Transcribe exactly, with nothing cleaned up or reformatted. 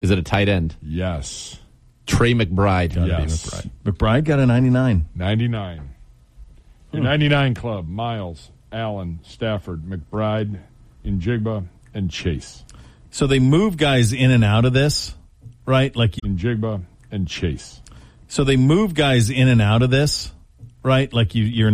Is it a tight end? Yes. Trey McBride. Gotta yes. be McBride. McBride got a ninety-nine. ninety-nine. Your hmm. ninety-nine club, Miles, Allen, Stafford, McBride, Njigba, and Chase. So they move guys in and out of this, right? Like Njigba and Chase. So they move guys in and out of this, right? Like you, you're